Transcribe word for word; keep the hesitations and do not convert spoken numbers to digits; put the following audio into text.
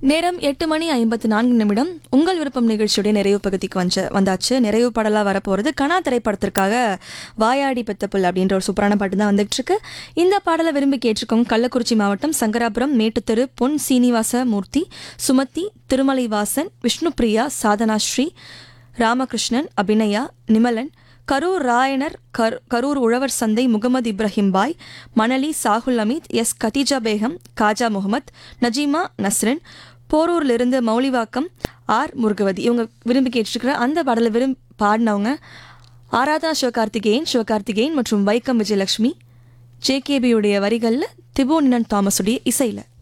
நேரம் எட்டு மணி ஐம்பத்தி நான்கு நிமிடம். உங்கள் விருப்பம் நிகழ்ச்சியுடைய நிறைவு பகுதிக்கு வந்த வந்தாச்சு. நிறைவு பாடலாக வரப்போகிறது கனா திரைப்படத்திற்காக வாயாடி பெத்தப்புல் அப்படின்ற ஒரு சூப்பரான பாட்டு தான் வந்துட்டு இருக்கு. இந்த பாடலை விரும்பி கேட்டிருக்கோங்க கள்ளக்குறிச்சி மாவட்டம் சங்கராபுரம் மேட்டுத்தெரு பொன் சீனிவாச மூர்த்தி, சுமதி, திருமலைவாசன், விஷ்ணுபிரியா, சாதனா ஸ்ரீ, ராமகிருஷ்ணன், அபிநயா, நிமலன், கரூர் ராயனர், கர் கரூர் உழவர் சந்தை முகமது இப்ராஹிம் பாய், மணலி, சாகுல் அமீத், எஸ் கதீஜா பேகம், காஜா முகமது, நஜீமா நஸ்ரின், போரூர்லேருந்து மௌலிவாக்கம், ஆர் முருகவதி. இவங்க விரும்பி கேட்டிருக்கிற அந்த பாடலை விரும்பி பாடினவங்க ஆராதனா சிவகார்த்திகேயன் சிவகார்த்திகேயன் மற்றும் வைக்கம் விஜயலட்சுமி. ஜேகேபியுடைய வரிகளில் திபோனினன் தாமஸுடைய இசையில்.